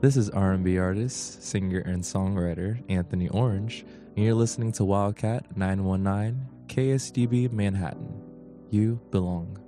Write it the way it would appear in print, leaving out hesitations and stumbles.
This is R&B artist, singer, and songwriter Anthony Orange, and you're listening to Wildcat 919 KSDB Manhattan. You belong.